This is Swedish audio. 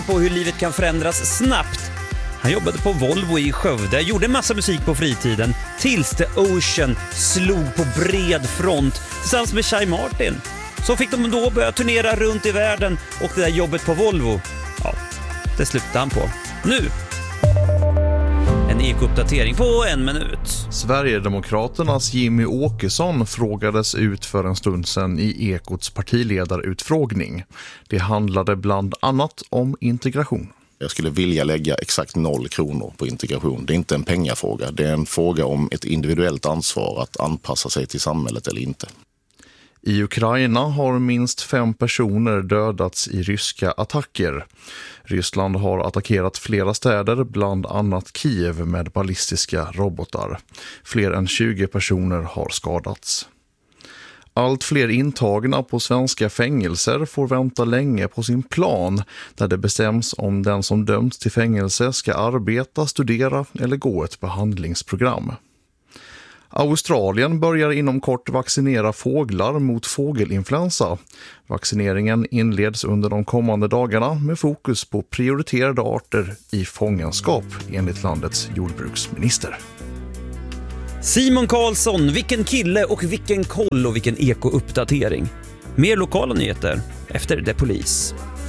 på hur livet kan förändras snabbt. Han jobbade på Volvo i Skövde, gjorde en massa musik på fritiden tills The Ocean slog på bred front tillsammans med Shai Martin. Så fick de då börja turnera runt i världen och det där jobbet på Volvo, ja, det slutade han på. Nu! En ekouppdatering på 1 minut. Sverigedemokraternas Jimmy Åkesson frågades ut för en stund sedan i Ekots partiledarutfrågning. Det handlade bland annat om integration. Jag skulle vilja lägga exakt 0 kronor på integration. Det är inte en pengafråga. Det är en fråga om ett individuellt ansvar att anpassa sig till samhället eller inte. I Ukraina har minst 5 personer dödats i ryska attacker. Ryssland har attackerat flera städer, bland annat Kiev, med ballistiska robotar. Fler än 20 personer har skadats. Allt fler intagna på svenska fängelser får vänta länge på sin plan där det bestäms om den som dömts till fängelse ska arbeta, studera eller gå ett behandlingsprogram. Australien börjar inom kort vaccinera fåglar mot fågelinfluensa. Vaccineringen inleds under de kommande dagarna med fokus på prioriterade arter i fångenskap, enligt landets jordbruksminister. Simon Karlsson, vilken kille och vilken koll och vilken ekouppdatering. Mer lokala nyheter efter The Police.